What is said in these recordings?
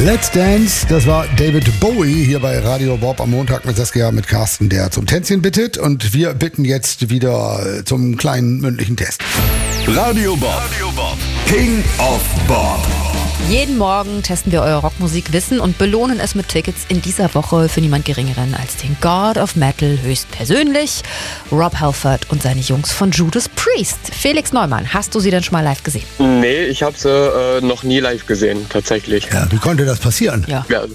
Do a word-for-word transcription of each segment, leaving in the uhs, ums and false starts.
Let's Dance, das war David Bowie hier bei Radio Bob am Montag mit Saskia, mit Carsten, der zum Tänzchen bittet. Und wir bitten jetzt wieder zum kleinen mündlichen Test. Radio Bob, Radio Bob. King of Bob. Jeden Morgen testen wir euer Rockmusikwissen und belohnen es mit Tickets in dieser Woche für niemand Geringeren als den God of Metal höchstpersönlich, Rob Halford und seine Jungs von Judas Priest. Felix Neumann, hast du sie denn schon mal live gesehen? Nee, ich habe sie äh, noch nie live gesehen, tatsächlich. Ja, wie konnte das passieren? Ja. Ja.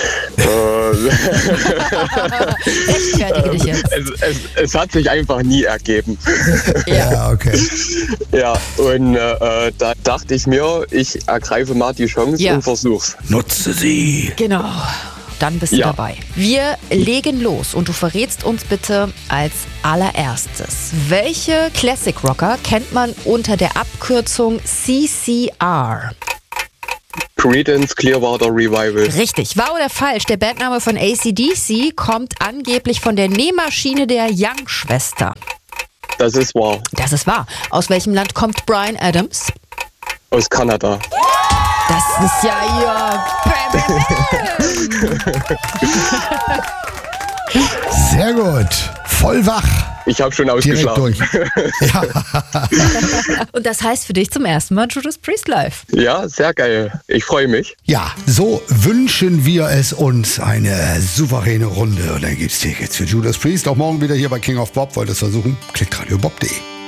Rechtfertige dich jetzt. Es, es, es hat sich einfach nie ergeben. Ja. Ja, okay. Ja, und äh, da dachte ich mir, ich ergreife mal die Chance Ja. und versuch's. Nutze sie. Genau. Dann bist du Ja. dabei. Wir legen los und du verrätst uns bitte als allererstes, welche Classic Rocker kennt man unter der Abkürzung C C R? Creedence Clearwater Revival. Richtig. Wahr oder falsch? Der Bandname von A C D C kommt angeblich von der Nähmaschine der Young-Schwester. Das ist wahr. Das ist wahr. Aus welchem Land kommt Bryan Adams? Aus Kanada. Das ist ja ja. Sehr gut. Voll wach. Ich habe schon Direkt ausgeschlafen. durch. Ja. Und das heißt für dich zum ersten Mal Judas Priest live. Ja, sehr geil. Ich freue mich. Ja, so wünschen wir es uns. Eine souveräne Runde. Und dann gibt's Tickets für Judas Priest. Auch morgen wieder hier bei King of Bob. Wollt ihr es versuchen? Klickt radiobob punkt de.